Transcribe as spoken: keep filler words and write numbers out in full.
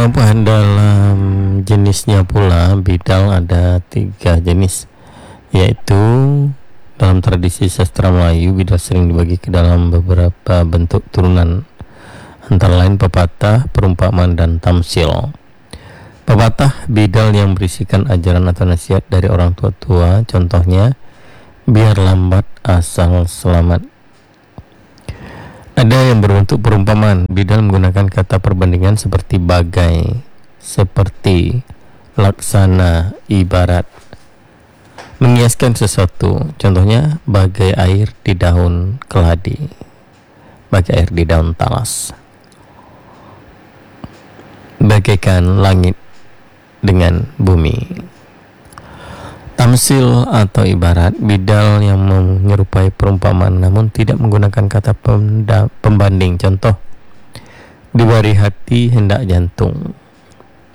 Apa dalam jenisnya pula bidal ada tiga jenis, yaitu dalam tradisi sastra Melayu bidal sering dibagi ke dalam beberapa bentuk turunan, antara lain pepatah, perumpamaan, dan tamsil. Pepatah bidal yang berisikan ajaran atau nasihat dari orang tua-tua, contohnya biar lambat asal selamat. Ada yang berbentuk perumpamaan, bidal menggunakan kata perbandingan seperti bagai, seperti, laksana, ibarat, mengiaskan sesuatu, contohnya bagai air di daun keladi, bagai air di daun talas, bagaikan langit dengan bumi. Tamsil atau ibarat, bidal yang menyerupai perumpamaan namun tidak menggunakan kata pembanding, contoh dibari hati hendak jantung,